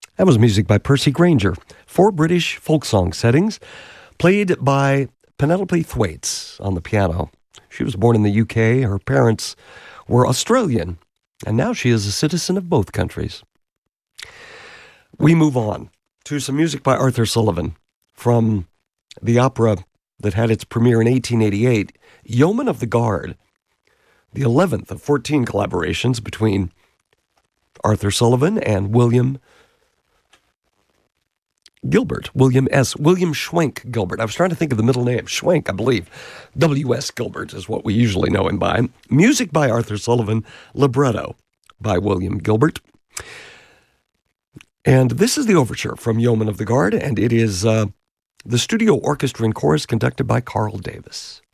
That was music by Percy Grainger. 4 British folk song settings, played by Penelope Thwaites on the piano. She was born in the UK. Her parents were Australian, and now she is a citizen of both countries. We move on to some music by Arthur Sullivan from the opera that had its premiere in 1888, Yeoman of the Guard, the 11th of 14 collaborations between Arthur Sullivan and William Schwenk Gilbert. I was trying to think of the middle name. Schwenk, I believe. W.S. Gilbert is what we usually know him by. Music by Arthur Sullivan, libretto by William Gilbert. And this is the overture from Yeoman of the Guard, and it is the studio orchestra and chorus conducted by Carl Davis.